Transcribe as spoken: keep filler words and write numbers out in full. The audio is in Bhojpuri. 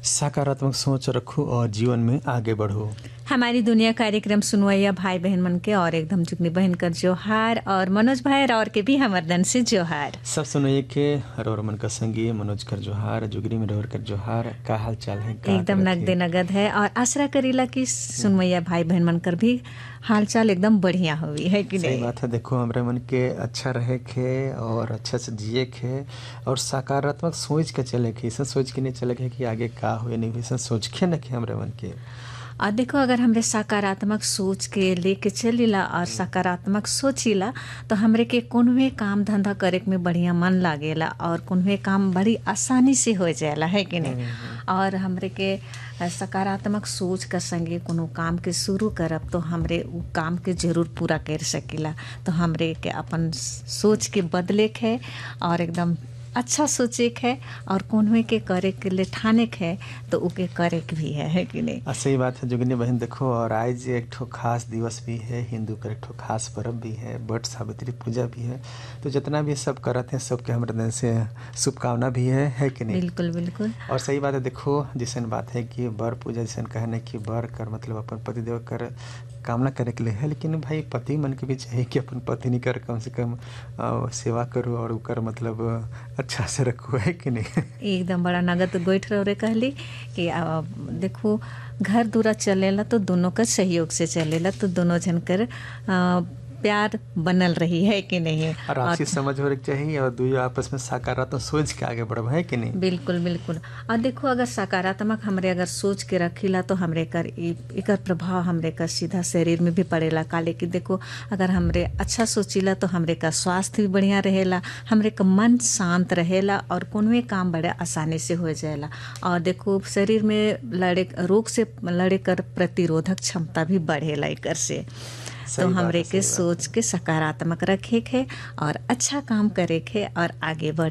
सकारात्मक सोच रखो और जीवन में आगे बढ़ो। हमारी दुनिया कार्यक्रम सुनवैया भाई बहन मन के और एकदम जुगनी बहन कर जोहार और मनोज भाई और के भी हमर दन से जोहार। सब सुनैया के और मन का संगी मनोज कर जोहार, जुगनी में रह कर जोहार। का हाल चाल है? एकदम नगदे नगद है और आशा करीला कि सुनवैया भाई बहन मन कर भी हाल चाल एकदम बढ़िया हुई है कि नहीं। सही बात है। देखो हमरे मन के अच्छा रहे के और अच्छा से जिए के और सकारात्मक सोच के चले के, ऐसा सोच के नहीं चले के कि आगे का हो नहीं, ऐसा सोच के न कि हमरे मन के। और देखो अगर हमरे सकारात्मक सोच के लेके चलीला और सकारात्मक सोचिला तो हमरे के कोनवे काम धंधा करे में बढ़िया मन लागेला और कोनवे काम बड़ी आसानी से हो जाएला है कि नहीं। और हमरे के सकारात्मक सोच का संगे कोनो काम के शुरू करब तो हमरे उ काम के जरूर पूरा कर सकीला। तो हमरे के अपन सोच के बदले के और एकदम अच्छा सोचे के है और कोनवे के करे के लिए ठाने के है तो उके करे के भी है, है कि नहीं। सही बात है जुगनी बहन। देखो और आज एक ठो खास दिवस भी है, हिंदू का एक ठो खास पर्व भी है, बट सावित्री पूजा भी है। तो जितना भी सब करते हैं सबके हमारे दिन से शुभकामना भी है, है कि नहीं। बिल्कुल बिल्कुल। और सही बात है। देखो जैसन बात है कि बर पूजा जैसन कहने कि बर कर मतलब अपन पतिदेव कर कामना करे के लिए है, लेकिन भाई पति मन के भी चाहिए कि अपन पत्नी कर कम से कम आ, सेवा करो और उकर मतलब अच्छा से रखो, है कि नहीं। एकदम बड़ा नगद गोइठ रे कहली कि आ, देखो घर दूरा चलेला तो दोनों का सहयोग से चलेला तो दोनों जन कर आ, प्यार बनल रही है कि नहीं। और आपसी समझ हो चाहिए और दुई आपस में सकारात्मक सोच के आगे बढ़ब, है कि नहीं। बिल्कुल बिल्कुल। और देखो अगर सकारात्मक हमरे अगर सोच के रखीला तो हमरे कर एकर प्रभाव हमरे का सीधा शरीर में भी पड़ेला। काले कि देखो अगर हमरे अच्छा सोचिला तो हमरे का स्वास्थ्य भी बढ़िया रहेला, हमरे का मन शांत रहेला और कोनवे काम बड़े आसानी से हो जाएला। और देखो शरीर में लड़े रोग से लड़े कर प्रतिरोधक क्षमता भी बढ़ेला एकर से। तो हमरे के सोच के सकारात्मक रखे के और अच्छा काम करे के और आगे बढ़े